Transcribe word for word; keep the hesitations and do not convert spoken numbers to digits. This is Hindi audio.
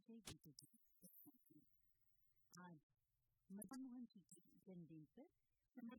से बीते थे। आज मदन मोहन जी के जन्मदिन पर